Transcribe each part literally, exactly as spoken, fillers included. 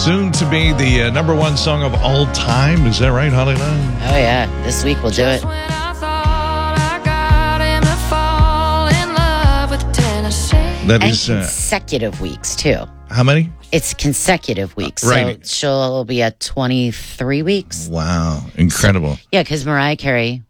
Soon to be the uh, number one song of all time. Is that right, Holly Love? Oh, yeah. This week we'll do it. That and is uh, consecutive weeks, too. how many? It's consecutive weeks. Uh, right. So she'll be at twenty-three weeks. Wow. Incredible. So, yeah, because Mariah Carey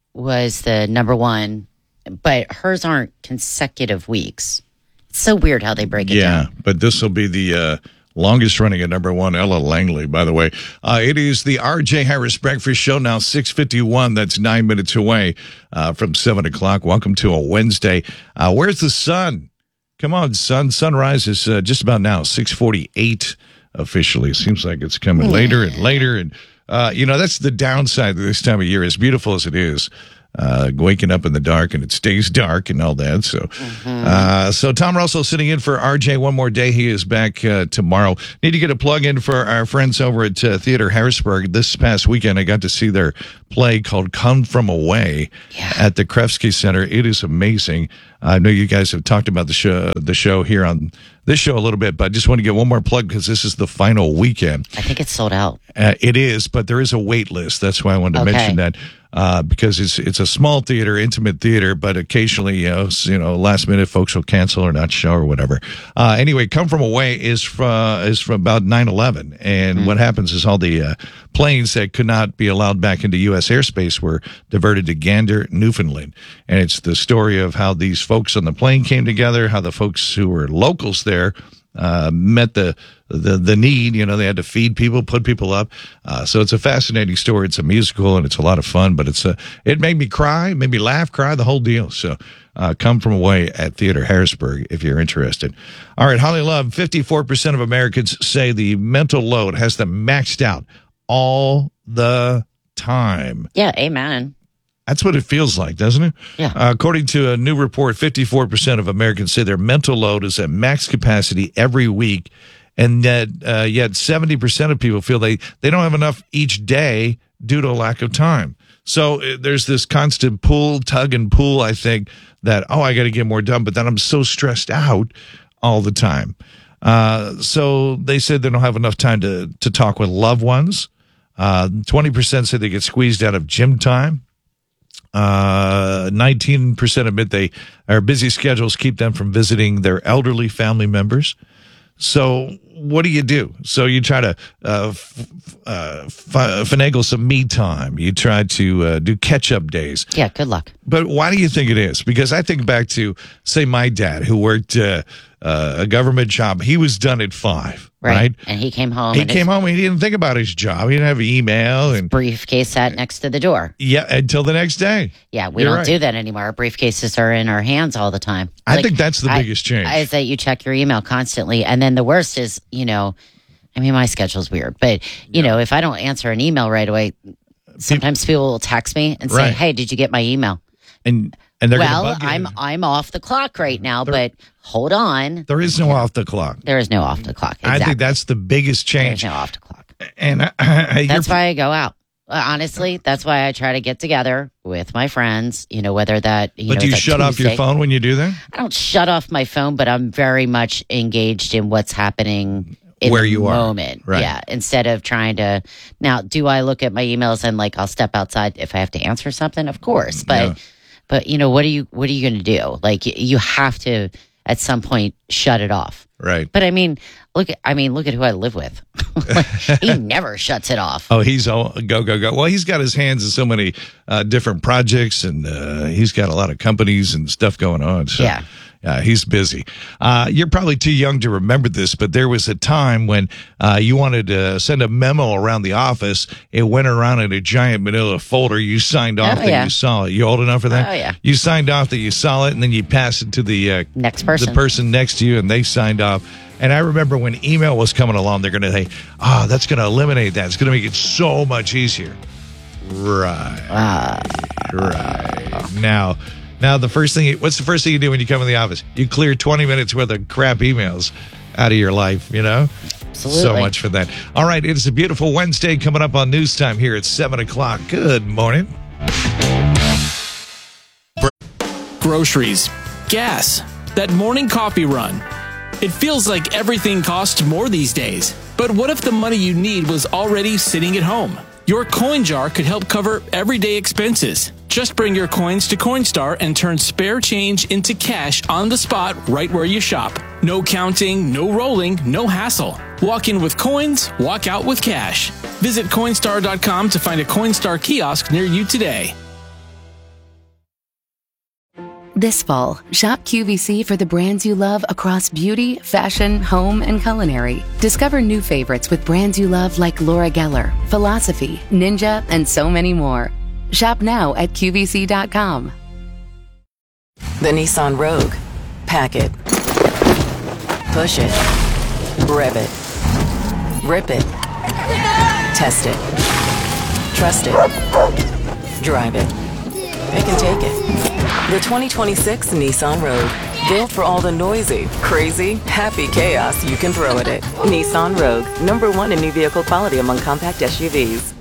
was the number one, but hers aren't consecutive weeks. It's so weird how they break it yeah, down. but this will be the uh, longest running at number one. Ella Langley, by the way. Uh, it is the R J Harris Breakfast Show, now six fifty-one. That's nine minutes away uh, from seven o'clock. Welcome to a Wednesday. Uh, where's the sun? Come on, sun. Sunrise is uh, just about now, six forty-eight officially. It seems like it's coming later and later. And, uh, you know, that's the downside of this time of year, as beautiful as it is. Uh, waking up in the dark and it stays dark and all that. So, mm-hmm. uh, so Tom Russell sitting in for R J one more day. He is back uh, tomorrow. Need to get a plug in for our friends over at uh, Theater Harrisburg. This past weekend, I got to see their play called Come From Away yeah. at the Krefsky Center. It is amazing. I know you guys have talked about the show, the show here on this show a little bit, but I just want to get one more plug because this is the final weekend. I think it's sold out. Uh, it is, but there is a wait list. That's why I wanted to okay. mention that. Uh, because it's it's a small theater, intimate theater, but occasionally, you know, you know, last minute folks will cancel or not show or whatever. Uh, anyway, Come From Away is from is from about nine eleven, and mm. what happens is all the uh, planes that could not be allowed back into U S airspace were diverted to Gander, Newfoundland, and it's the story of how these folks on the plane came together, how the folks who were locals there uh, met the, the the need. You know, they had to feed people, put people up. Uh, so it's a fascinating story. It's a musical and it's a lot of fun, but it's a, it made me cry, made me laugh, cry, the whole deal. So uh, Come From Away at Theater Harrisburg if you're interested. All right, Holly Love, fifty-four percent of Americans say the mental load has them maxed out all the time. Yeah, amen. That's what it feels like, doesn't it? Yeah. Uh, according to a new report, fifty-four percent of Americans say their mental load is at max capacity every week, and that uh, yet seventy percent of people feel they, they don't have enough each day due to a lack of time. So uh, there's this constant pull, tug and pull, I think, that, oh, I got to get more done, but then I'm so stressed out all the time. Uh, so they said they don't have enough time to, to talk with loved ones. Uh, twenty percent say they get squeezed out of gym time. Uh, nineteen percent admit they our busy schedules keep them from visiting their elderly family members. So what do you do? So you try to uh, f- uh, f- finagle some me time. You try to uh, do catch-up days. Yeah, good luck. But why do you think it is? Because I think back to, say, my dad, who worked uh, uh, a government job. He was done at five, right? right? And he came home. He and came home and he didn't think about his job. He didn't have email. And briefcase sat next to the door. Yeah, until the next day. Yeah, we You're don't right. do that anymore. Our briefcases are in our hands all the time. I Like, think that's the I- biggest change. Is that you check your email constantly. And then the worst is, you know, I mean, my schedule's weird, but, you know, if I don't answer an email right away, sometimes people will text me and say, Right. hey, did you get my email? and and they're Well, gonna bug you. I'm I'm off the clock right now, but hold on. There is no off the clock. There is no off the clock. Exactly. I think that's the biggest There's change. no off the clock. And I, I, That's why I go out. Uh, Honestly, that's why I try to get together with my friends, you know, whether that, you But know, do you it's a shut off your Tuesday. phone when you do that? I don't shut off my phone, but I'm very much engaged in what's happening in Where the you are. moment. Right. Yeah. Instead of trying to, now, do I look at my emails and like I'll step outside if I have to answer something? Of course. But, Yeah. but you know, what are you, what are you going to do? Like y- you have to at some point shut it off. Right. But I mean, look at, I mean, look at who I live with. Like, he never shuts it off. Oh, he's all go, go, go. Well, he's got his hands in so many uh, different projects, and uh, he's got a lot of companies and stuff going on. So, Yeah. uh, he's busy. Uh, you're probably too young to remember this, but there was a time when uh, you wanted to send a memo around the office. It went around in a giant manila folder. You signed off Oh, that yeah. you saw it. You old enough for that? Oh, yeah. You signed off that you saw it, and then you passed it to the uh, Next person. the person next to you, and they signed off. And I remember when email was coming along, they're going to say, oh, that's going to eliminate that. It's going to make it so much easier. Right. Ah. Right. Now, now the first thing, what's the first thing you do when you come in the office? You clear twenty minutes worth of crap emails out of your life, you know? Absolutely. So much for that. All right. It's a beautiful Wednesday coming up on News Time here at seven o'clock. Good morning. Groceries, gas, that morning coffee run. It feels like everything costs more these days. But what if the money you need was already sitting at home? Your coin jar could help cover everyday expenses. Just bring your coins to Coinstar and turn spare change into cash on the spot right where you shop. No counting, no rolling, no hassle. Walk in with coins, walk out with cash. Visit Coinstar dot com to find a Coinstar kiosk near you today. This fall, shop Q V C for the brands you love across beauty, fashion, home, and culinary. Discover new favorites with brands you love like Laura Geller, Philosophy, Ninja, and so many more. Shop now at Q V C dot com. The Nissan Rogue. Pack it. Push it. Rev it. Rip it. Test it. Trust it. Drive it. Pick and take it. The twenty twenty-six Nissan Rogue. Built for all the noisy, crazy, happy chaos you can throw at it. Nissan Rogue. Number one in new vehicle quality among compact S U Vs.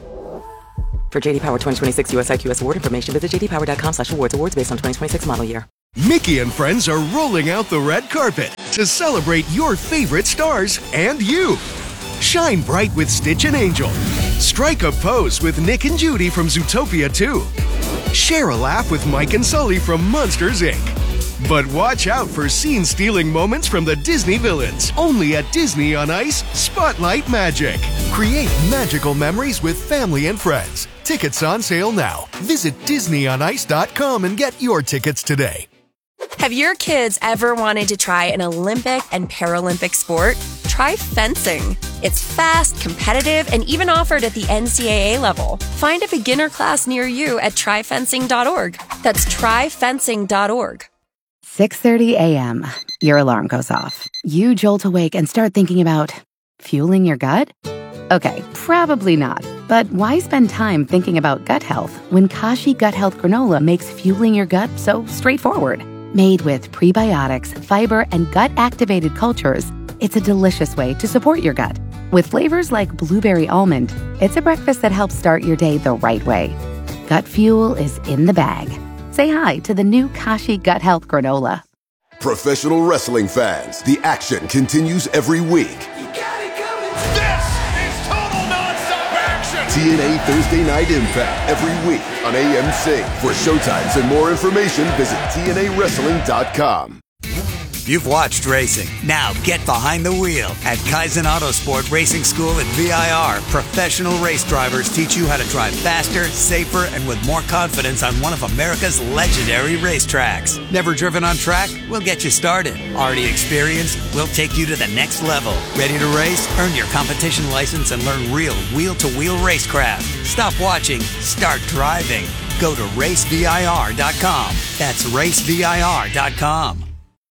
For J D Power twenty twenty-six U S I Q S award information, visit j d power dot com slash awards. Awards based on twenty twenty-six model year. Mickey and friends are rolling out the red carpet to celebrate your favorite stars and you. Shine bright with Stitch and Angel. Strike a pose with Nick and Judy from Zootopia two. Share a laugh with Mike and Sully from Monsters, Incorporated. But watch out for scene-stealing moments from the Disney villains. Only at Disney on Ice Spotlight Magic. Create magical memories with family and friends. Tickets on sale now. Visit disney on ice dot com and get your tickets today. Have your kids ever wanted to try an Olympic and Paralympic sport? Try fencing. It's fast, competitive, and even offered at the N C double A level. Find a beginner class near you at try fencing dot org. That's try fencing dot org. six thirty a.m. Your alarm goes off. You jolt awake and start thinking about fueling your gut? Okay, probably not. But why spend time thinking about gut health when Kashi Gut Health Granola makes fueling your gut so straightforward? Made with prebiotics, fiber, and gut-activated cultures, it's a delicious way to support your gut. With flavors like blueberry almond, it's a breakfast that helps start your day the right way. Gut fuel is in the bag. Say hi to the new Kashi Gut Health Granola. Professional wrestling fans, the action continues every week. You got it coming. This is total nonstop action. T N A Thursday Night Impact every week on A M C. For showtimes and more information, visit T N A wrestling dot com. You've watched racing. Now get behind the wheel at Kaizen Autosport Racing School at V I R. Professional race drivers teach you how to drive faster, safer, and with more confidence on one of America's legendary racetracks. Never driven on track? We'll get you started. Already experienced? We'll take you to the next level. Ready to race? Earn your competition license and learn real wheel-to-wheel racecraft. Stop watching. Start driving. Go to race V I R dot com. That's race V I R dot com.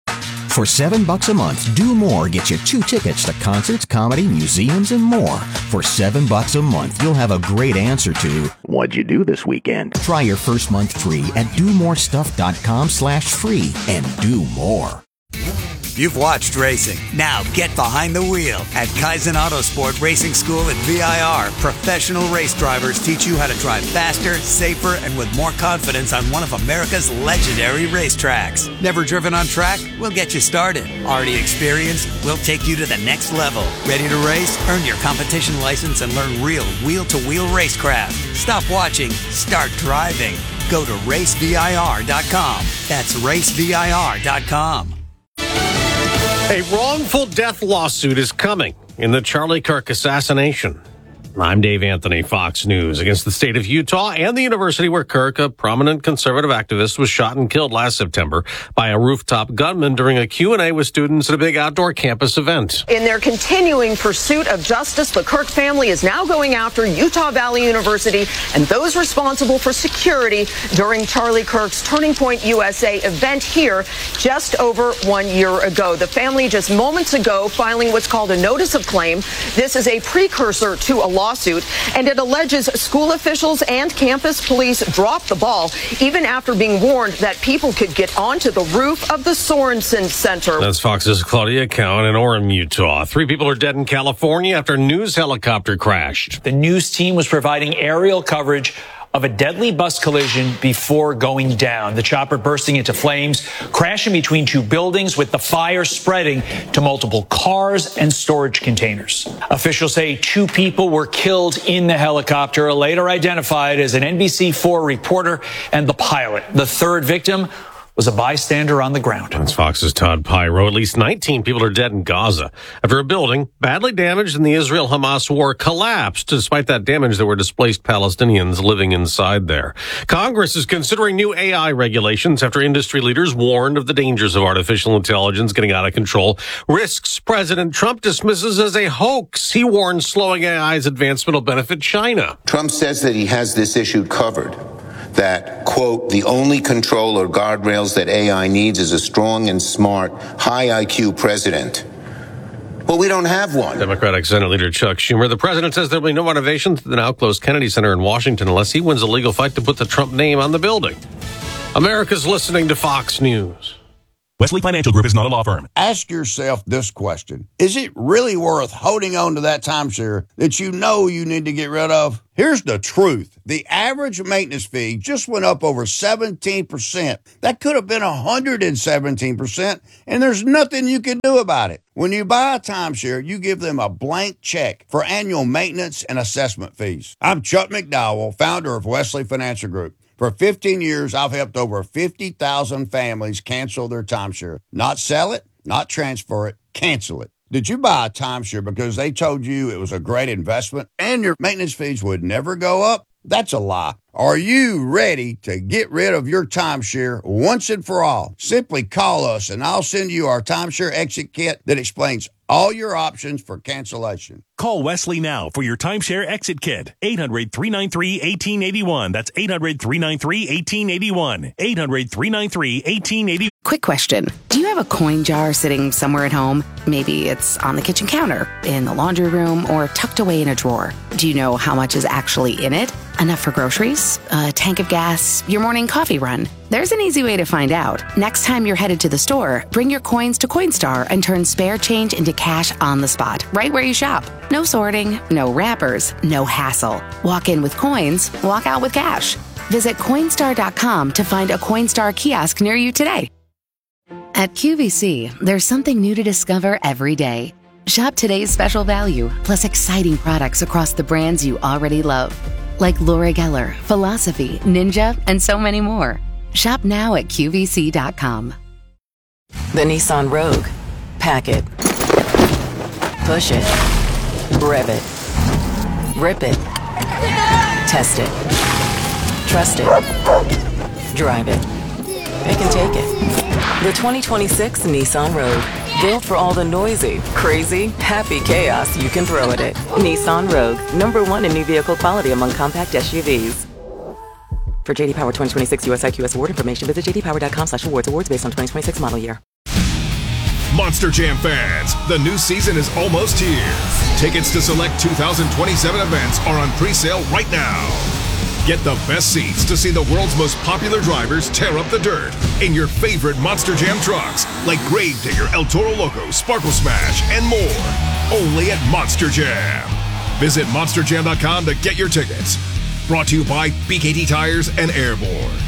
For seven bucks a month, Do More gets you two tickets to concerts, comedy, museums, and more. For seven bucks a month, you'll have a great answer to what'd you do this weekend? Try your first month free at do more stuff dot com slash free and do more. You've watched racing. Now get behind the wheel at Kaizen Autosport Racing School at V I R. Professional race drivers teach you how to drive faster, safer, and with more confidence on one of America's legendary racetracks. Never driven on track? We'll get you started. Already experienced? We'll take you to the next level. Ready to race? Earn your competition license and learn real wheel-to-wheel racecraft. Stop watching. Start driving. Go to race V I R dot com. That's race V I R dot com. A wrongful death lawsuit is coming in the Charlie Kirk assassination. I'm Dave Anthony, Fox News. Against the state of Utah and the university where Kirk, a prominent conservative activist, was shot and killed last September by a rooftop gunman during a Q and A with students at a big outdoor campus event. In their continuing pursuit of justice, the Kirk family is now going after Utah Valley University and those responsible for security during Charlie Kirk's Turning Point U S A event here just over one year ago. The family just moments ago filing what's called a notice of claim. This is a precursor to a lawsuit. Lawsuit, and it alleges school officials and campus police dropped the ball even after being warned that people could get onto the roof of the Sorensen Center. That's Fox's Claudia Cowan in Orem, Utah. Three people are dead in California after a news helicopter crashed. The news team was providing aerial coverage of a deadly bus collision before going down. The chopper bursting into flames, crashing between two buildings with the fire spreading to multiple cars and storage containers. Officials say two people were killed in the helicopter, later identified as an N B C four reporter and the pilot. The third victim was a bystander on the ground. That's Fox's Todd Pyro. At least nineteen people are dead in Gaza after a building badly damaged in the Israel-Hamas war collapsed. Despite that damage, there were displaced Palestinians living inside there. Congress is considering new A I regulations after industry leaders warned of the dangers of artificial intelligence getting out of control. Risks President Trump dismisses as a hoax. He warns slowing A I's advancement will benefit China. Trump says that he has this issue covered. That, quote, the only control or guardrails that A I needs is a strong and smart, high I Q president. Well, we don't have one. Democratic Senate Leader Chuck Schumer. The president says there will be no renovations to the now closed Kennedy Center in Washington unless he wins a legal fight to put the Trump name on the building. America's listening to Fox News. Wesley Financial Group is not a law firm. Ask yourself this question. Is it really worth holding on to that timeshare that you know you need to get rid of? Here's the truth. The average maintenance fee just went up over seventeen percent. That could have been one hundred seventeen percent, and there's nothing you can do about it. When you buy a timeshare, you give them a blank check for annual maintenance and assessment fees. I'm Chuck McDowell, founder of Wesley Financial Group. For fifteen years, I've helped over fifty thousand families cancel their timeshare. Not sell it, not transfer it, cancel it. Did you buy a timeshare because they told you it was a great investment and your maintenance fees would never go up? That's a lie. Are you ready to get rid of your timeshare once and for all? Simply call us and I'll send you our timeshare exit kit that explains all your options for cancellation. Call Wesley now for your timeshare exit kit. eight hundred, three nine three, one eight eight one. That's eight hundred, three nine three, one eight eight one. eight hundred, three nine three, one eight eight one. Quick question. Do you have a coin jar sitting somewhere at home? Maybe it's on the kitchen counter, in the laundry room, or tucked away in a drawer. Do you know how much is actually in it? Enough for groceries, a tank of gas, your morning coffee run? There's an easy way to find out. Next time you're headed to the store, bring your coins to Coinstar and turn spare change into cash on the spot, right where you shop. No sorting, no wrappers, no hassle. Walk in with coins, walk out with cash. Visit Coinstar dot com to find a Coinstar kiosk near you today. At Q V C, there's something new to discover every day. Shop today's special value, plus exciting products across the brands you already love, like Laura Geller, Philosophy, Ninja, and so many more. Shop now at Q V C dot com. The Nissan Rogue. Pack it. Push it. Rev it. Rip it. Test it. Trust it. Drive it. Pick and take it. The twenty twenty-six Nissan Rogue. Built for all the noisy, crazy, happy chaos you can throw at it. Nissan Rogue. Number one in new vehicle quality among compact S U Vs. For J D Power twenty twenty-six U S I Q S award information, visit j d power dot com slash awards. Awards based on twenty twenty-six model year. Monster Jam fans, the new season is almost here. Tickets to select two thousand twenty-seven events are on pre-sale right now. Get the best seats to see the world's most popular drivers tear up the dirt in your favorite Monster Jam trucks, like Gravedigger, El Toro Loco, Sparkle Smash, and more. Only at Monster Jam. Visit monster jam dot com to get your tickets. Brought to you by B K T Tires and Airborne.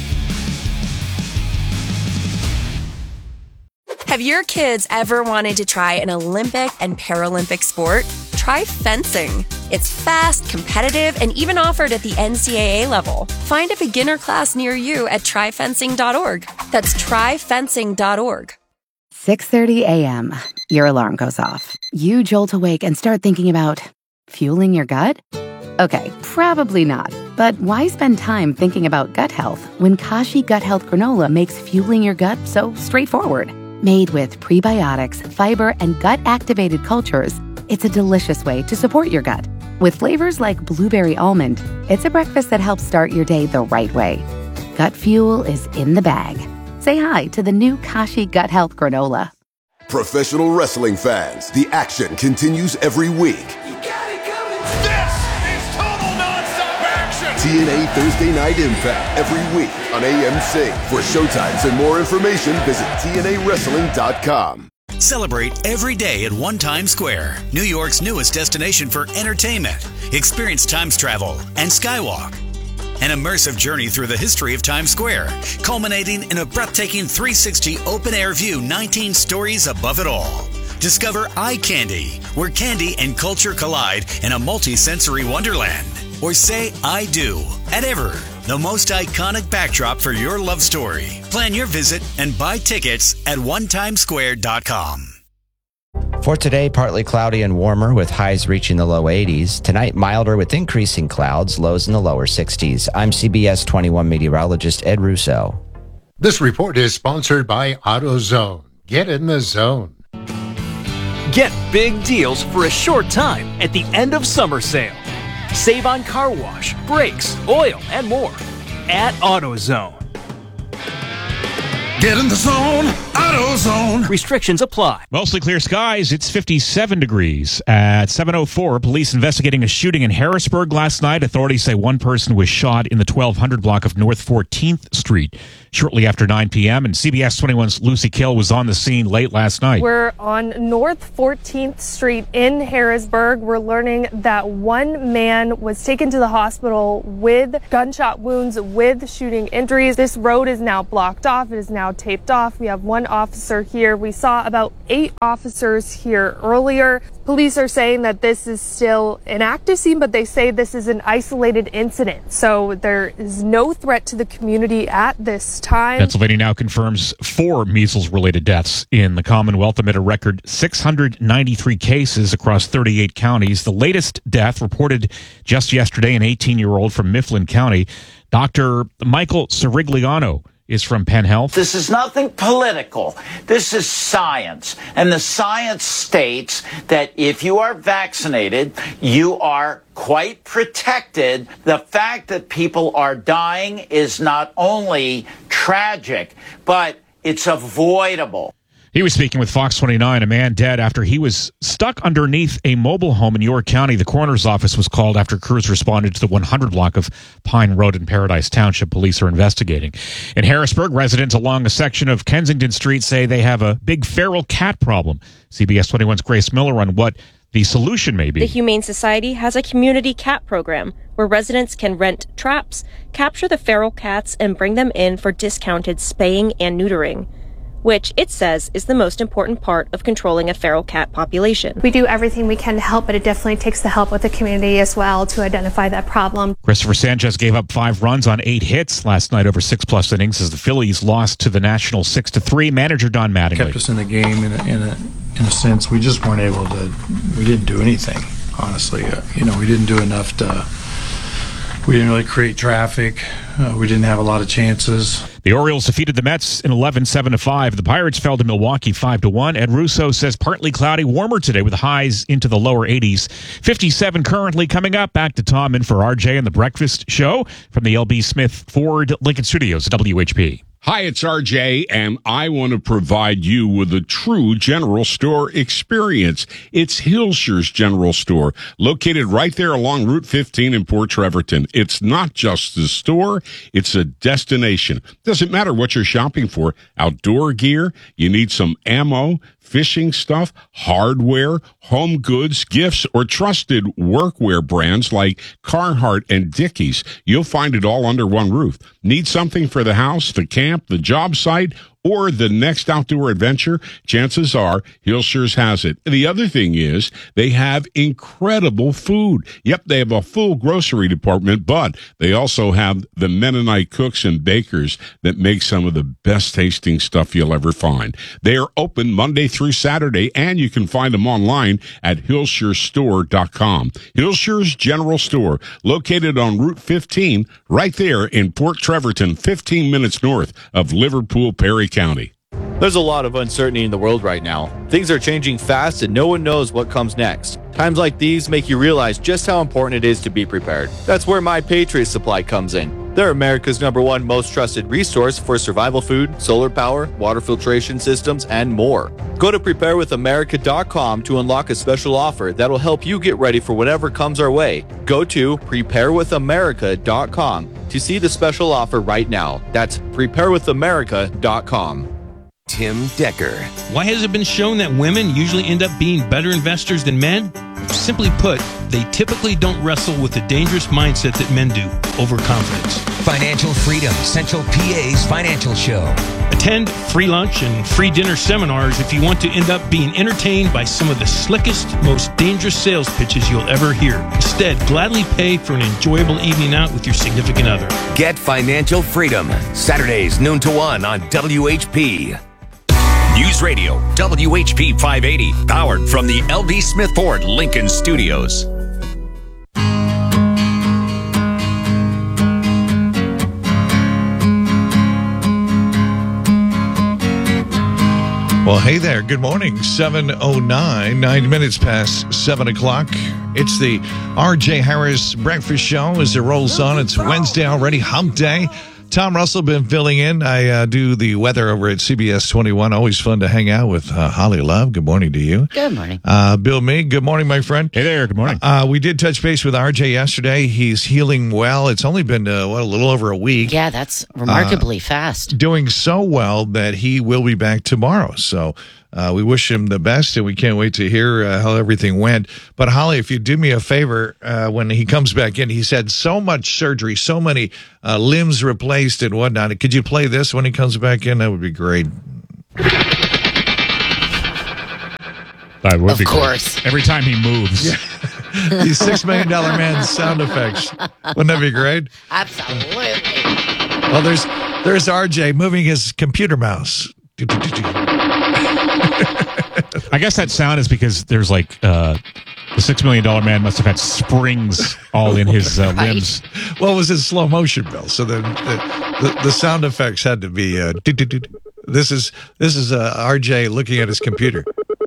Have your kids ever wanted to try an Olympic and Paralympic sport? Try fencing. It's fast, competitive, and even offered at the N C double A level. Find a beginner class near you at try fencing dot org. That's try fencing dot org. six thirty a.m. Your alarm goes off. You jolt awake and start thinking about fueling your gut? Okay, probably not. But why spend time thinking about gut health when Kashi Gut Health Granola makes fueling your gut so straightforward? Made with prebiotics, fiber, and gut-activated cultures, it's a delicious way to support your gut. With flavors like blueberry almond, it's a breakfast that helps start your day the right way. Gut fuel is in the bag. Say hi to the new Kashi Gut Health Granola. Professional wrestling fans, the action continues every week. This is total nonstop action. T N A Thursday Night Impact every week on A M C. For showtimes and more information, visit T N A wrestling dot com. Celebrate every day at One Times Square, New York's newest destination for entertainment. Experience Times travel and Skywalk. An immersive journey through the history of Times Square, culminating in a breathtaking three sixty open-air view, nineteen stories above it all. Discover Eye Candy, where candy and culture collide in a multi-sensory wonderland. Or say I do at Ever, the most iconic backdrop for your love story. Plan your visit and buy tickets at one times square dot com. For today, partly cloudy and warmer with highs reaching the low eighties. Tonight, milder with increasing clouds, lows in the lower sixties. I'm C B S twenty-one meteorologist Ed Russo. This report is sponsored by AutoZone. Get in the zone. Get big deals for a short time at the end of summer sale. Save on car wash, brakes, oil, and more at AutoZone. Get in the zone, AutoZone. Restrictions apply. Mostly clear skies. It's fifty-seven degrees. At seven oh four, police investigating a shooting in Harrisburg last night. Authorities say one person was shot in the twelve hundred block of North fourteenth Street shortly after nine p.m. And C B S twenty-one's Lucy Kill was on the scene late last night. We're on North fourteenth Street in Harrisburg. We're learning that one man was taken to the hospital with gunshot wounds, with shooting injuries. This road is now blocked off. It is now taped off. We have one officer here. We saw about eight officers here earlier. Police are saying that this is still an active scene, but they say this is an isolated incident. So there is no threat to the community at this time. Pennsylvania now confirms four measles-related deaths in the Commonwealth amid a record six hundred ninety-three cases across thirty-eight counties. The latest death reported just yesterday, an eighteen-year-old from Mifflin County. Doctor Michael Sirigliano is from Penn Health. This is nothing political. This is science. And the science states that if you are vaccinated, you are quite protected. The fact that people are dying is not only tragic, but it's avoidable. He was speaking with Fox twenty-nine, a man dead after he was stuck underneath a mobile home in York County. The coroner's office was called after crews responded to the one hundred block of Pine Road in Paradise Township. Police are investigating. In Harrisburg, residents along a section of Kensington Street say they have a big feral cat problem. C B S twenty-one's Grace Miller on what the solution may be. The Humane Society has a community cat program where residents can rent traps, capture the feral cats, and bring them in for discounted spaying and neutering, which it says is the most important part of controlling a feral cat population. We do everything we can to help, but it definitely takes the help of the community as well to identify that problem. Christopher Sanchez gave up five runs on eight hits last night over six-plus innings as the Phillies lost to the Nationals six to three. Manager Don Mattingly kept us in the game in a, in a, in a sense. We just weren't able to, we didn't do anything, honestly. Uh, you know, we didn't do enough to, we didn't really create traffic. Uh, we didn't have a lot of chances. The Orioles defeated the Mets in eleven, seven to five. The Pirates fell to Milwaukee five to one. Ed Russo says partly cloudy, warmer today with highs into the lower eighties. fifty-seven currently coming up. Back to Tom in for R J and the Breakfast Show from the L B Smith Ford Lincoln Studios, W H P. Hi, it's R J, and I want to provide you with a true general store experience. It's Hillshire's General Store, located right there along Route fifteen in Port Trevorton. It's not just a store, it's a destination. Doesn't matter what you're shopping for. Outdoor gear, you need some ammo, fishing stuff, hardware, home goods, gifts, or trusted workwear brands like Carhartt and Dickies. You'll find it all under one roof. Need something for the house, the camp, the job site, or the next outdoor adventure? Chances are Hillshire's has it. The other thing is they have incredible food. Yep, they have a full grocery department, but they also have the Mennonite cooks and bakers that make some of the best tasting stuff you'll ever find. They are open Monday through Saturday, and you can find them online at hillshire store dot com. Hillshire's General Store, located on Route fifteen, right there in Port Trevorton, fifteen minutes north of Liverpool, Perry County. There's a lot of uncertainty in the world right now. Things are changing fast and no one knows what comes next. Times like these make you realize just how important it is to be prepared. That's where My Patriot Supply comes in. They're America's number one most trusted resource for survival food, solar power, water filtration systems, and more. Go to prepare with america dot com to unlock a special offer that'll help you get ready for whatever comes our way. Go to prepare with america dot com to see the special offer right now. That's prepare with america dot com. Tim Decker. Why has it been shown that women usually end up being better investors than men? Simply put, they typically don't wrestle with the dangerous mindset that men do, overconfidence. Financial Freedom, Central P A's financial show. Attend free lunch and free dinner seminars if you want to end up being entertained by some of the slickest, most dangerous sales pitches you'll ever hear. Instead, gladly pay for an enjoyable evening out with your significant other. Get Financial Freedom, Saturdays, noon to one on W H P. News Radio, W H P five eighty, powered from the L B. Smith Ford Lincoln Studios. Well, hey there. Good morning. seven oh nine, nine minutes past seven o'clock. It's the R J Harris Breakfast Show as it rolls on. It's Wednesday already, hump day. Tom Russell been filling in. I uh, do the weather over at C B S twenty-one. Always fun to hang out with uh, Holly Love. Good morning to you. Good morning. Uh, Bill Meade. Good morning, my friend. Hey there. Good morning. Uh, we did touch base with R J yesterday. He's healing well. It's only been uh, what, a little over a week. Yeah, that's remarkably uh, fast. Doing so well that he will be back tomorrow. So uh, we wish him the best, and we can't wait to hear uh, how everything went. But Holly, if you do me a favor, uh, when he comes back in, he's had so much surgery, so many uh, limbs replaced and whatnot. Could you play this when he comes back in? That would be great. That would of be course. Great. Every time he moves. Yeah. These Six Million Dollar Man sound effects. Wouldn't that be great? Absolutely. Well, there's there's R J moving his computer mouse. I guess that sound is because there's like uh, the Six Million Dollar Man must have had springs all in his uh, Right. limbs. Well, it was in slow motion, Bill. So then the, the, the sound effects had to be. Uh, doo, doo, doo, doo. This is this is uh, R J looking at his computer.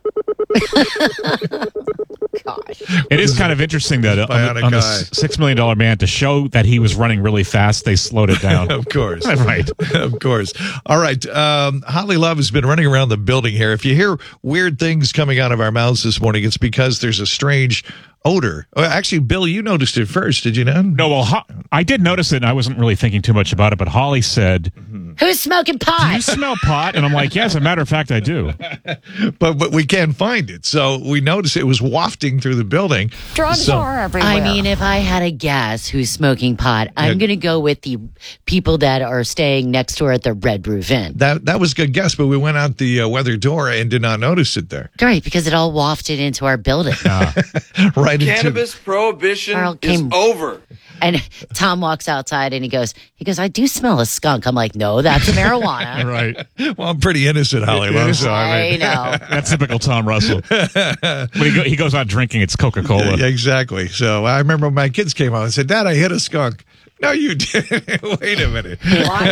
Gosh. It is kind of interesting that uh, on, Bionic the, on the eye. Six Million Dollar Man, to show that he was running really fast, they slowed it down. Of course. Right. Of course. All right. Um, Holly Love has been running around the building here. If you hear weird things coming out of our mouths this morning, it's because there's a strange odor. Well, actually, Bill, you noticed it first, did you not? No, well, Ho- I did notice it, and I wasn't really thinking too much about it, but Holly said, Who's smoking "Do pot? you smell pot?" And I'm like, "Yeah, as a matter of fact, I do." But but we can't find it. So we noticed it was wafting through the building. Drugs So- are everywhere. I mean, if I had a guess who's smoking pot, I'm Yeah. going to go with the people that are staying next door at the Red Roof Inn. That that was a good guess, but we went out the uh, weather door and did not notice it there. Great, because it all wafted into our building. Right into Cannabis prohibition Earl is came- over. And Tom walks outside and he goes, he goes, I do smell a skunk. I'm like, no, that's marijuana. Right. Well, I'm pretty innocent, Holly Love. So I, mean, I know. That's typical Tom Russell. When he, go, he goes out drinking, it's Coca-Cola. Yeah, exactly. So I remember when my kids came out and said, Dad, I hit a skunk. No, you didn't. Wait a minute.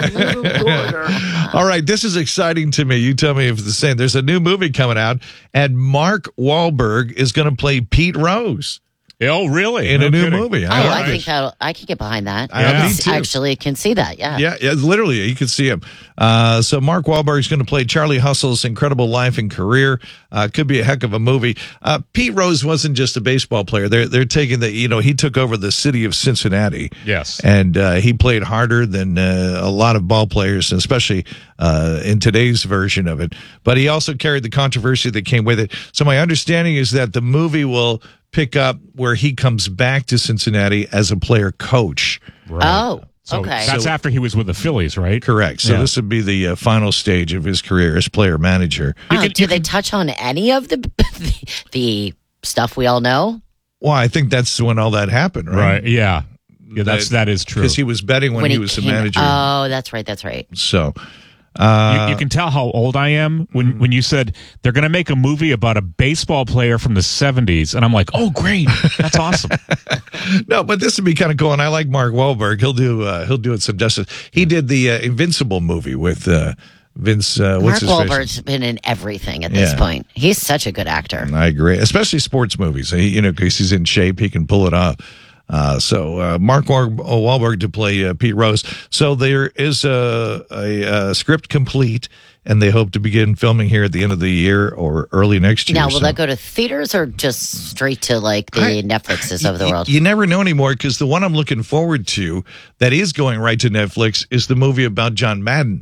All right, this is exciting to me. You tell me if it's the same. There's a new movie coming out, and Mark Wahlberg is going to play Pete Rose. Oh, really? In No a new kidding. movie. Oh, I know, I right? think that I can get behind that. I I me too. actually can see that. Yeah. Yeah, yeah, literally, you can see him. Uh, so Mark Wahlberg is going to play Charlie Hustle's incredible life and career. Uh, could be a heck of a movie. Uh, Pete Rose wasn't just a baseball player. They're they're taking the you know he took over the city of Cincinnati. Yes. And uh, he played harder than uh, a lot of ball players, especially uh, in today's version of it. But he also carried the controversy that came with it. So my understanding is that the movie will pick up where he comes back to Cincinnati as a player coach. Oh, So okay. That's So- after he was with the Phillies, right? Correct. So Yeah. this would be the uh, final stage of his career as player manager. Oh, do they touch on any of the, the the stuff we all know? Well, I think that's when all that happened, right? Right. Yeah. Yeah, that's that is true. Because he was betting when, he, was the came- manager. Oh, that's right. That's right. so, uh, you, you can tell how old I am when, Mm-hmm. when you said they're going to make a movie about a baseball player from the seventies. And I'm like, oh, great. That's awesome. no, but this would be kind of cool. And I like Mark Wahlberg. He'll do uh, he'll do it some justice. He did the uh, Invincible movie with uh, Vince. Uh, what's Mark his Wahlberg's been in everything at this Yeah. point. He's such a good actor. face? I agree, especially sports movies. He, you know, because he's in shape, he can pull it off. Uh, so uh, Mark Wa- Wahlberg to play uh, Pete Rose. So there is a, a, a script complete, and they hope to begin filming here at the end of the year or early next year. Now, will So- that go to theaters or just straight to like the I- Netflixes of the world? You never know anymore, because the one I'm looking forward to that is going right to Netflix is the movie about John Madden.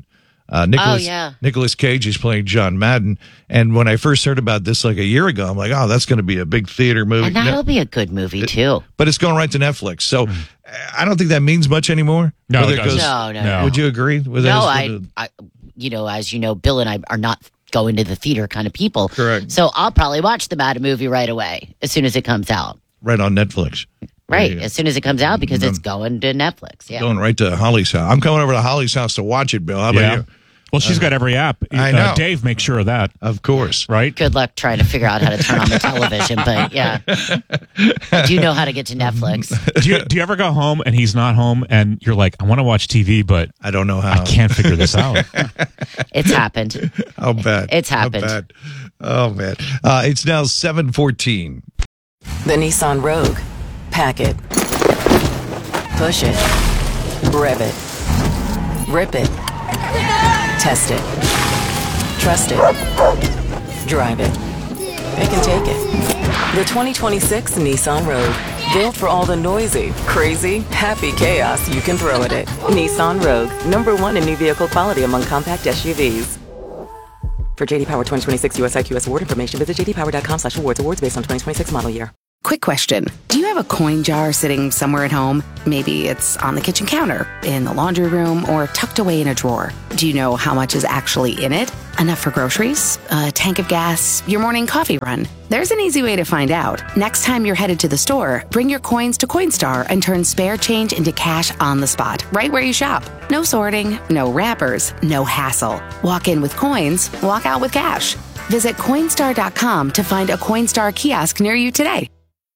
Uh, Nicholas, Oh, yeah. Nicholas Cage is playing John Madden. And when I first heard about this like a year ago, I'm like, oh, that's going to be a big theater movie. And that'll be a good movie, too. But it's going right to Netflix. So I don't think that means much anymore. No, Whether it doesn't. No, no, no. Would you agree with that? No, I, I, you know, as you know, Bill and I are not going to the theater kind of people. Correct. So I'll probably watch the Madden movie right away as soon as it comes out. Right on Netflix. Right, as soon as it comes out because it's going to Netflix. Yeah. Going right to Holly's house. I'm coming over to Holly's house to watch it, Bill. How about Yeah. you? Well, she's Uh, got every app. I Uh, know. Dave makes sure of that. Of course. Right? Good luck trying to figure out how to turn on the television, but yeah. I do know how to get to Netflix. do, you, do you ever go home and he's not home and you're like, I want to watch T V, but I don't know how. I can't figure this out. It's happened. How bad? It's happened. How bad? Oh, man. Uh, it's now seven fourteen. The Nissan Rogue. Pack it. Push it. Rev it. Rip it. Test it. Trust it. Drive it. It can take it. The twenty twenty-six Nissan Rogue. Built for all the noisy, crazy, happy chaos you can throw at it. Nissan Rogue. Number one in new vehicle quality among compact S U Vs. For J D Power twenty twenty-six U S I Q S award information, visit j d power dot com slash awards. Awards based on twenty twenty-six model year. Quick question. Do you have a coin jar sitting somewhere at home? Maybe it's on the kitchen counter, in the laundry room, or tucked away in a drawer. Do you know how much is actually in it? Enough for groceries? A tank of gas? Your morning coffee run? There's an easy way to find out. Next time you're headed to the store, bring your coins to Coinstar and turn spare change into cash on the spot, right where you shop. No sorting, no wrappers, no hassle. Walk in with coins, walk out with cash. Visit Coinstar dot com to find a Coinstar kiosk near you today.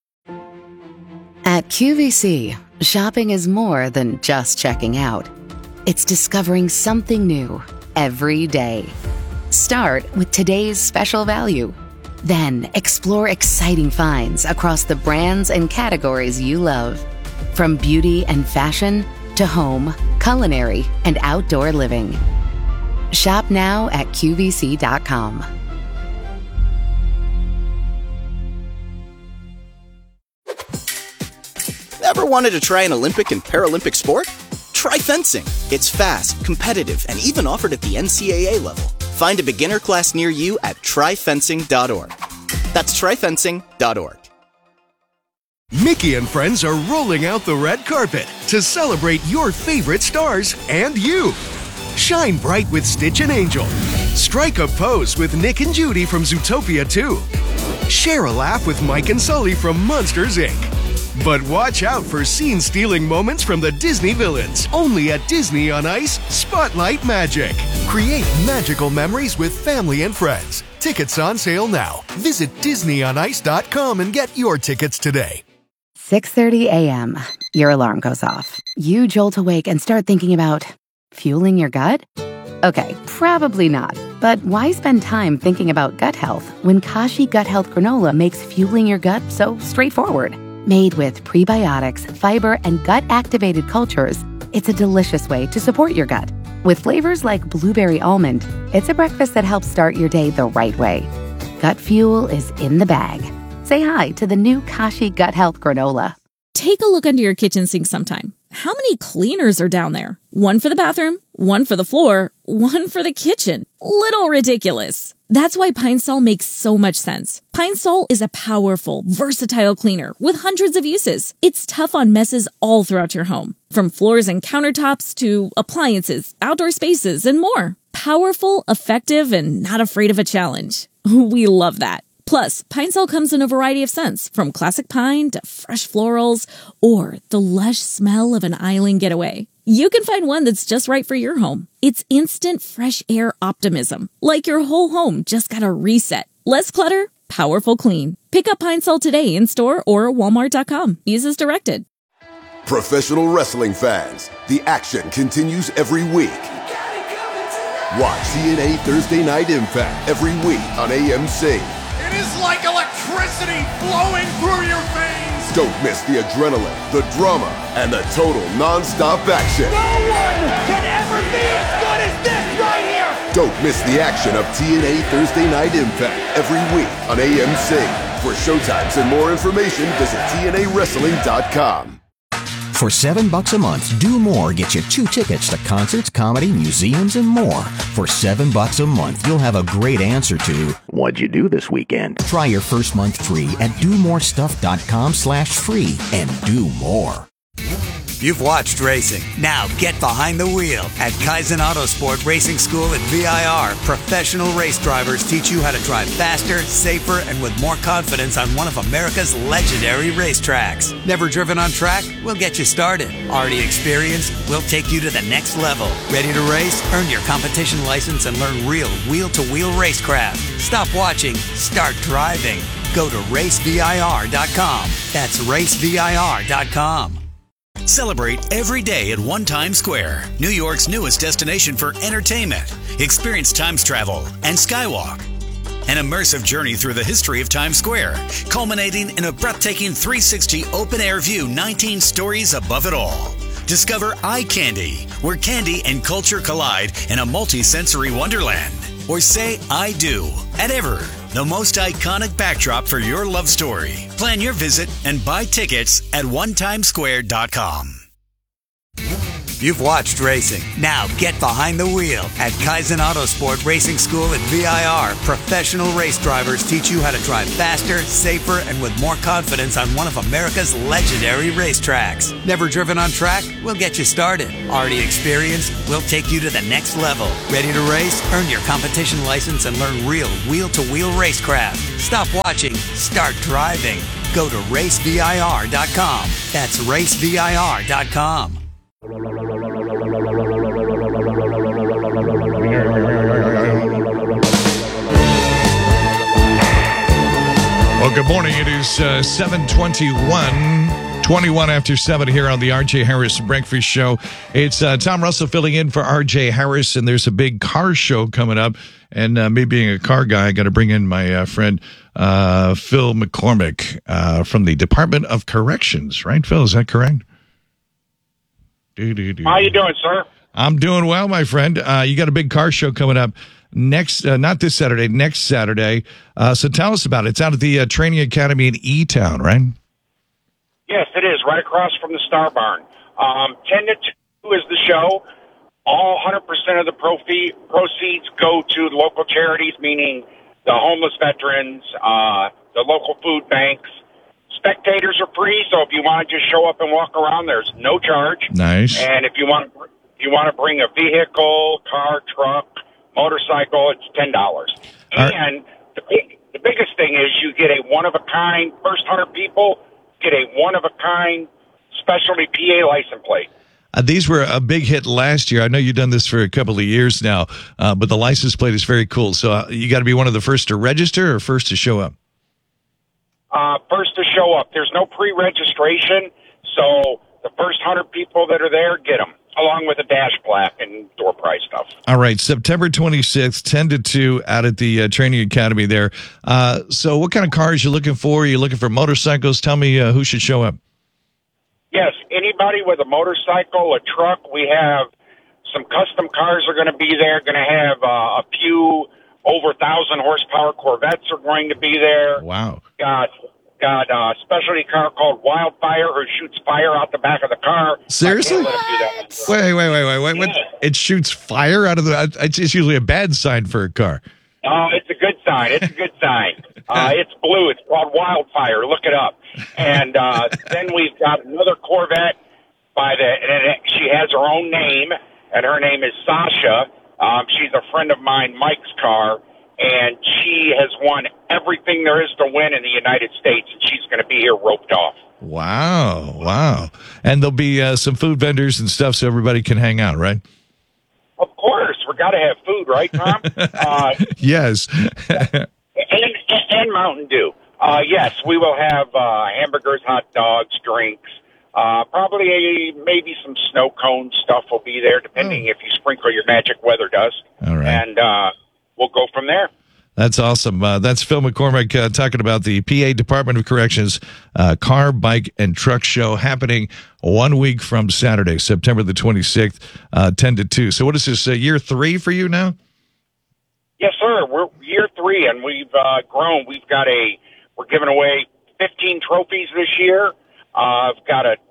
At Q V C, shopping is more than just checking out. It's discovering something new every day. Start with today's special value. Then explore exciting finds across the brands and categories you love. From beauty and fashion to home, culinary, and outdoor living. Shop now at Q V C dot com. Ever wanted to try an Olympic and Paralympic sport? Try fencing. It's fast, competitive, and even offered at the N C A A level. Find a beginner class near you at try fencing dot org. That's try fencing dot org. Mickey and friends are rolling out the red carpet to celebrate your favorite stars and you. Shine bright with Stitch and Angel. Strike a pose with Nick and Judy from Zootopia two. Share a laugh with Mike and Sully from Monsters, Incorporated. But watch out for scene-stealing moments from the Disney villains. Only at Disney on Ice, Spotlight Magic. Create magical memories with family and friends. Tickets on sale now. Visit disney on ice dot com and get your tickets today. six thirty a.m. Your alarm goes off. You jolt awake and start thinking about fueling your gut? Okay, probably not. But why spend time thinking about gut health when Kashi Gut Health Granola makes fueling your gut so straightforward? Made with prebiotics, fiber, and gut-activated cultures, it's a delicious way to support your gut. With flavors like blueberry almond, it's a breakfast that helps start your day the right way. Gut fuel is in the bag. Say hi to the new Kashi Gut Health Granola. Take a look under your kitchen sink sometime. How many cleaners are down there? One for the bathroom, one for the floor, one for the kitchen. Little ridiculous. That's why Pine Sol makes so much sense. Pine Sol is a powerful, versatile cleaner with hundreds of uses. It's tough on messes all throughout your home, from floors and countertops to appliances, outdoor spaces, and more. Powerful, effective, and not afraid of a challenge. We love that. Plus, Pine Sol comes in a variety of scents, from classic pine to fresh florals, or the lush smell of an island getaway. You can find one that's just right for your home. It's instant fresh air optimism, like your whole home just got a reset. Less clutter, powerful clean. Pick up Pine Sol today in store or walmart dot com. Use as directed. Professional wrestling fans, the action continues every week. Watch T N A Thursday Night Impact every week on A M C. It is like electricity flowing through your veins. Don't miss the adrenaline, the drama, and the total non-stop action. No one can ever be as good as this right here. Don't miss the action of T N A Thursday Night Impact every week on A M C. For showtimes and more information, visit T N A wrestling dot com. For seven bucks a month, Do More gets you two tickets to concerts, comedy, museums, and more. For seven bucks a month, you'll have a great answer to, what'd you do this weekend? Try your first month free at do more stuff dot com slash free and do more. You've watched racing. Now get behind the wheel. At Kaizen Autosport Racing School at V I R, professional race drivers teach you how to drive faster, safer, and with more confidence on one of America's legendary racetracks. Never driven on track? We'll get you started. Already experienced? We'll take you to the next level. Ready to race? Earn your competition license and learn real wheel-to-wheel racecraft. Stop watching. Start driving. Go to race V I R dot com. That's race V I R dot com. Celebrate every day at One Times Square, New York's newest destination for entertainment. Experience Times travel and Skywalk. An immersive journey through the history of Times Square, culminating in a breathtaking three sixty open-air view nineteen stories above it all. Discover Eye Candy, where candy and culture collide in a multi-sensory wonderland. Or say I do at Ever, the most iconic backdrop for your love story. Plan your visit and buy tickets at one times square dot com. You've watched racing. Now get behind the wheel. At Kaizen Autosport Racing School at V I R, professional race drivers teach you how to drive faster, safer, and with more confidence on one of America's legendary racetracks. Never driven on track? We'll get you started. Already experienced? We'll take you to the next level. Ready to race? Earn your competition license and learn real wheel-to-wheel racecraft. Stop watching. Start driving. Go to race V I R dot com. That's race V I R dot com. Well, good morning. It is uh, seven twenty-one, twenty-one after seven here on the R J Harris Breakfast Show. It's uh, Tom Russell filling in for R J Harris, and there's a big car show coming up. And uh, me being a car guy, I got to bring in my uh, friend uh, Phil McCormick uh, from the Department of Corrections. Right, Phil? Is that correct? Do-do-do. How you doing, sir? I'm doing well, my friend. Uh, you got a big car show coming up next, uh, not this Saturday, next Saturday. Uh, so tell us about it. It's out at the uh, Training Academy in E-Town, right? Yes, it is, right across from the Star Barn. Um, ten to two is the show. All one hundred percent of the profi- proceeds go to local charities, meaning the homeless veterans, uh, the local food banks. Spectators are free, so if you want to just show up and walk around, there's no charge. Nice. And if you want to, if you want to bring a vehicle, car, truck, motorcycle, it's ten dollars. Right. And the big, the biggest thing is you get a one of a kind. First hundred people get a one of a kind specialty P A license plate. Uh, these were a big hit last year. I know you've done this for a couple of years now, uh, but the license plate is very cool. So uh, you got to be one of the first to register or first to show up? Uh, first to show up. There's no pre-registration, so the first hundred people that are there get them, along with a dash plaque and door prize stuff. All right, September twenty-sixth, ten to two, out at the uh, Training Academy there. Uh, so what kind of cars you looking for? Are you looking for motorcycles? Tell me uh, who should show up. Yes, anybody with a motorcycle, a truck. We have some custom cars are going to be there. Going to have uh, a few over one thousand horsepower Corvettes are going to be there. Wow. Got got a specialty car called Wildfire who shoots fire out the back of the car. Seriously? I can't let him do that. Wait, wait, wait, wait, wait. What? It shoots fire out of the... It's usually a bad sign for a car. Oh, it's a good sign. It's a good sign. Uh, it's blue. It's called Wildfire. Look it up. And uh, then we've got another Corvette by the... And it, she has her own name, and her name is Sasha. Um, she's a friend of mine, Mike's car, and she has won everything there is to win in the United States, and she's going to be here roped off. Wow, wow. And there'll be uh, some food vendors and stuff so everybody can hang out, right? Of course. We've got to have food, right, Tom? uh, yes. and, and Mountain Dew. Uh, yes, we will have uh, hamburgers, hot dogs, drinks. Uh, probably a, maybe some snow cone stuff will be there, depending oh. if you sprinkle your magic weather dust. All right. And uh, we'll go from there. That's awesome. Uh, that's Phil McCormick uh, talking about the P A Department of Corrections uh, Car, Bike, and Truck Show happening one week from Saturday, September the twenty-sixth, uh, ten to two. So what is this, uh, year three for you now? Yes, sir. We're year three, and we've uh, grown. We've got a, we're giving away fifteen trophies this year. Uh, I've got a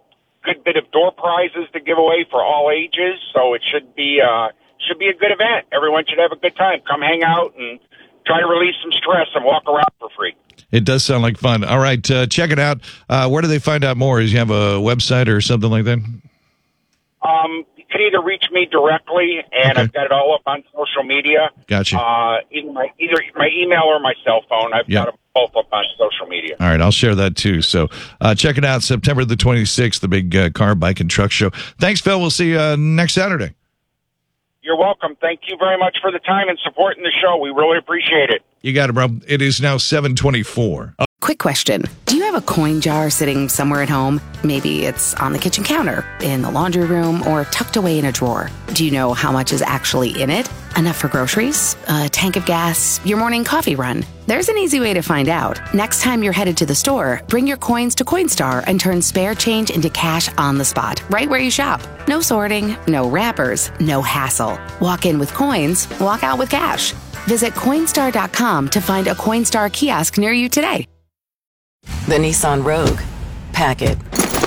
good bit of door prizes to give away for all ages, so it should be uh, should be a good event. Everyone should have a good time. Come hang out and try to release some stress and walk around for free. It does sound like fun. All right, uh, check it out. Uh, where do they find out more? Is you have a website or something like that? Um, you can either reach me directly, and Okay. I've got it all up on social media. Gotcha. Uh, either my either my email or my cell phone. I've Yeah. got them both up on social media. All right, I'll share that too. So uh, check it out, September the twenty-sixth, the big uh, car, bike, and truck show. Thanks, Phil. We'll see you uh, next Saturday. You're welcome. Thank you very much for the time and supporting the show. We really appreciate it. You got it, bro. It is now seven twenty-four. Quick question. Do you have a coin jar sitting somewhere at home? Maybe it's on the kitchen counter, in the laundry room, or tucked away in a drawer. Do you know how much is actually in it? Enough for groceries? A tank of gas? Your morning coffee run? There's an easy way to find out. Next time you're headed to the store, bring your coins to Coinstar and turn spare change into cash on the spot, right where you shop. No sorting, no wrappers, no hassle. Walk in with coins, walk out with cash. Visit Coinstar dot com to find a Coinstar kiosk near you today. The Nissan Rogue. Pack it.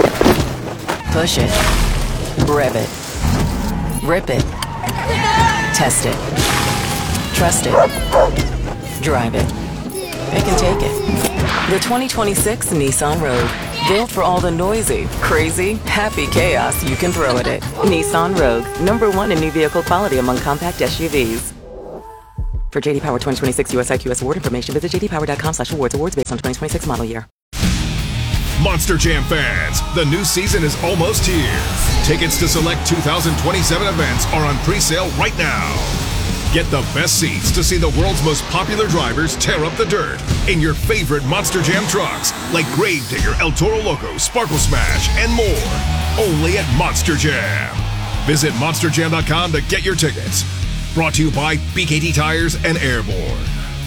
Push it. Rev it. Rip it. Test it. Trust it. Drive it. It can take it. The twenty twenty-six Nissan Rogue. Built for all the noisy, crazy, happy chaos you can throw at it. Nissan Rogue. Number one in new vehicle quality among compact S U Vs. For J D Power twenty twenty-six U S I Q S award information, visit j d power dot com slash awards. Awards based on twenty twenty-six model year. Monster Jam fans, the new season is almost here. Tickets to select two thousand twenty-seven events are on pre-sale right now. Get the best seats to see the world's most popular drivers tear up the dirt in your favorite Monster Jam trucks like Gravedigger, El Toro Loco, Sparkle Smash, and more. Only at Monster Jam. Visit monster jam dot com to get your tickets. Brought to you by B K T Tires and Airborne.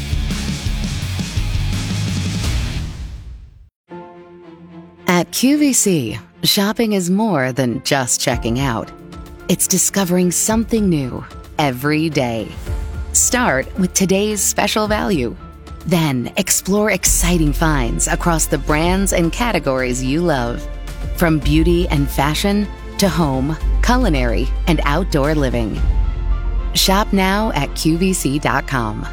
At Q V C, shopping is more than just checking out. It's discovering something new every day. Start with today's special value. Then explore exciting finds across the brands and categories you love. From beauty and fashion to home, culinary, and outdoor living. Shop now at Q V C dot com.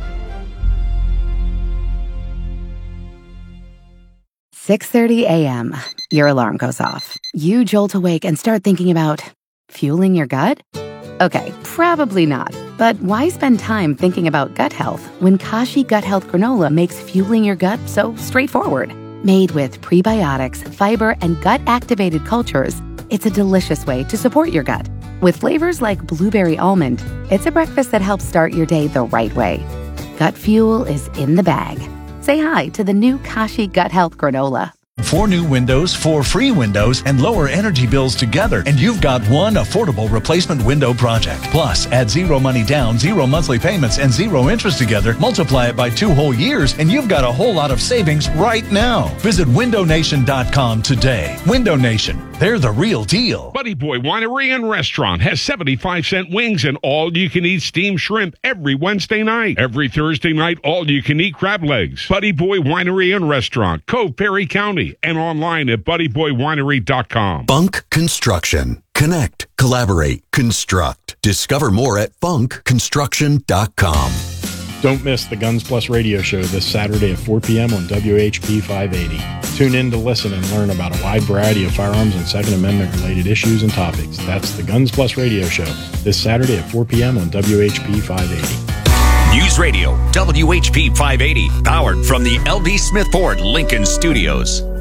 six thirty a.m. Your alarm goes off. You jolt awake and start thinking about fueling your gut? Okay, probably not. But why spend time thinking about gut health when Kashi Gut Health Granola makes fueling your gut so straightforward? Made with prebiotics, fiber, and gut-activated cultures, it's a delicious way to support your gut. With flavors like blueberry almond, it's a breakfast that helps start your day the right way. Gut fuel is in the bag. Say hi to the new Kashi Gut Health Granola. Four new windows, four free windows, and lower energy bills together, and you've got one affordable replacement window project. Plus, add zero money down, zero monthly payments, and zero interest together. Multiply it by two whole years, and you've got a whole lot of savings right now. Visit window nation dot com today. Window Nation, they're the real deal. Buddy Boy Winery and Restaurant has seventy-five cent wings and all-you-can-eat steamed shrimp every Wednesday night. Every Thursday night, all-you-can-eat crab legs. Buddy Boy Winery and Restaurant, Cove Perry County, and online at buddy boy winery dot com. Funk Construction. Connect, collaborate, construct. Discover more at funk construction dot com. Don't miss the Guns Plus radio show this Saturday at four p.m. on W H P five eighty. Tune in to listen and learn about a wide variety of firearms and Second Amendment related issues and topics. That's the Guns Plus radio show this Saturday at four p.m. on W H P five eighty. News Radio, W H P five eighty, powered from the L D Smith Ford Lincoln Studios.